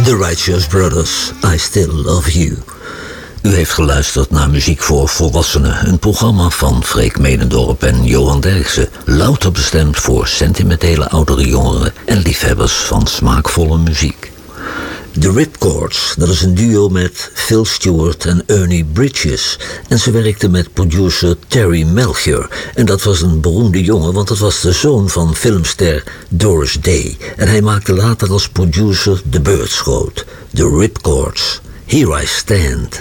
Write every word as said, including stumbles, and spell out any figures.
The Righteous Brothers, I Still Love You. U heeft geluisterd naar Muziek voor Volwassenen, een programma van Freek Medendorp en Johan Derksen, louter bestemd voor sentimentele oudere jongeren en liefhebbers van smaakvolle muziek. The Ripcords, dat is een duo met Phil Stewart en Ernie Bridges. En ze werkte met producer Terry Melchior. En dat was een beroemde jongen, want dat was de zoon van filmster Doris Day. En hij maakte later als producer The Birds groot. The Ripcords, Here I Stand.